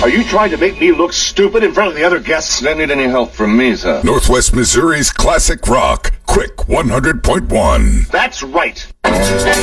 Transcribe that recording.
Are you trying to make me look stupid in front of the other guests? Don't need any help from me, sir. Northwest Missouri's classic rock, Quick 100.1. That's right.